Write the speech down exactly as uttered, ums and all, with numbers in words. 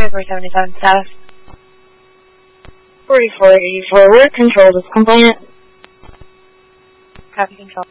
forty-four seventy-seven status. forty-four eighty forward, control is compliant. Copy control.